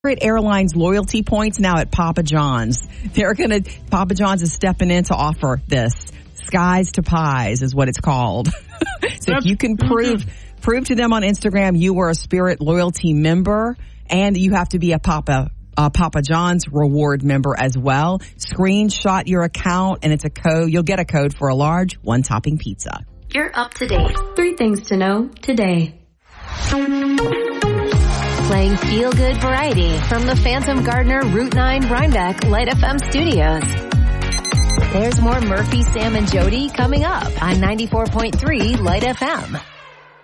Airlines loyalty points now at Papa John's. Papa John's is stepping in to offer this. Skies to Pies is what it's called. So if you can prove to them on Instagram you were a Spirit loyalty member, and you have to be a Papa John's reward member as well. Screenshot your account, and it's a code. You'll get a code for a large one-topping pizza. You're up to date. 3 things to know today. Playing feel-good variety from the Phantom Gardener Route 9 Rhinebeck Light FM studios. There's more Murphy, Sam, and Jody coming up on 94.3 Light FM.